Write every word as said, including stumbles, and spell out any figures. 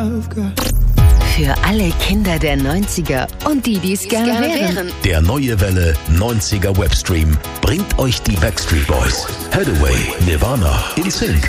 Für alle Kinder der neunziger und die, die es gerne wären. Der neue Welle neunziger Webstream bringt euch die Backstreet Boys, Hathaway, Nirvana, In Sync,